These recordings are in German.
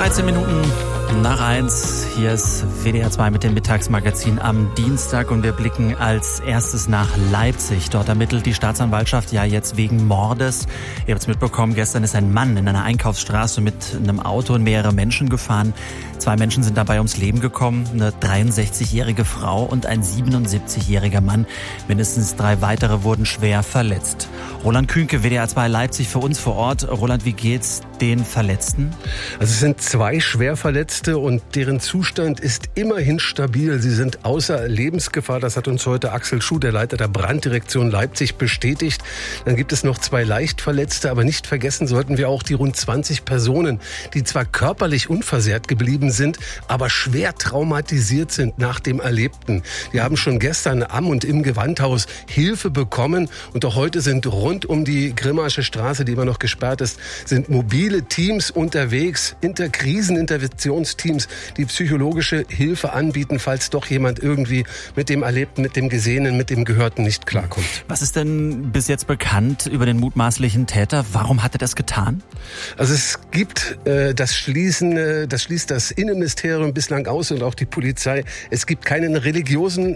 13 Minuten nach 1. Hier ist WDR 2 mit dem Mittagsmagazin am Dienstag und wir blicken als erstes nach Leipzig. Dort ermittelt die Staatsanwaltschaft ja jetzt wegen Mordes. Ihr habt es mitbekommen, gestern ist ein Mann in einer Einkaufsstraße mit einem Auto und mehrere Menschen gefahren. 2 Menschen sind dabei ums Leben gekommen, eine 63-jährige Frau und ein 77-jähriger Mann. Mindestens 3 weitere wurden schwer verletzt. Roland Kühnke, WDR 2 Leipzig für uns vor Ort. Roland, wie geht's den Verletzten? Also es sind 2 Schwerverletzte und deren Zustand ist immerhin stabil. Sie sind außer Lebensgefahr. Das hat uns heute Axel Schuh, der Leiter der Branddirektion Leipzig, bestätigt. Dann gibt es noch 2 Leichtverletzte, aber nicht vergessen sollten wir auch die rund 20 Personen, die zwar körperlich unversehrt geblieben sind, aber schwer traumatisiert sind nach dem Erlebten. Wir haben schon gestern am und im Gewandhaus Hilfe bekommen und auch heute sind rund um die Grimmarsche Straße, die immer noch gesperrt ist, sind mobile Teams unterwegs, Kriseninterventionsteams, die psychologische Hilfe anbieten, falls doch jemand irgendwie mit dem Erlebten, mit dem Gesehenen, mit dem Gehörten nicht klarkommt. Was ist denn bis jetzt bekannt über den mutmaßlichen Täter? Warum hat er das getan? Also es gibt, das schließt das Innenministerium bislang aus und auch die Polizei. Es gibt keinen religiösen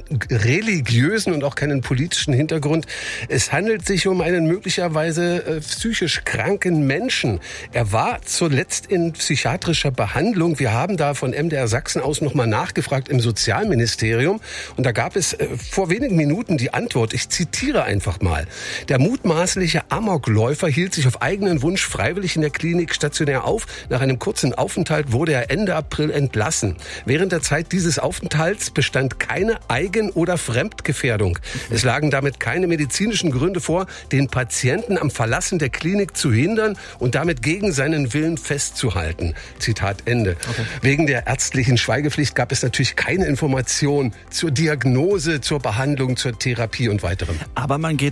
und auch keinen politischen Hintergrund. Es handelt sich um einen möglicherweise psychisch kranken Menschen. Er war zuletzt in psychiatrischer Behandlung. Wir haben da von MDR Sachsen aus nochmal nachgefragt im Sozialministerium. Und da gab es vor wenigen Minuten die Antwort. Ich zitiere einfach mal. Der mutmaßliche Amokläufer hielt sich auf eigenen Wunsch freiwillig in der Klinik stationär auf. Nach einem kurzen Aufenthalt wurde er Ende April entlassen. Während der Zeit dieses Aufenthalts bestand keine Eigen- oder Fremdgefährdung. Es lagen damit keine medizinischen Gründe vor, den Patienten am Verlassen der Klinik zu hindern und damit gegen seinen Willen festzuhalten. Zitat Ende. Okay. Wegen der ärztlichen Schweigepflicht gab es natürlich keine Information zur Diagnose, zur Behandlung, zur Therapie und weiterem. Aber man geht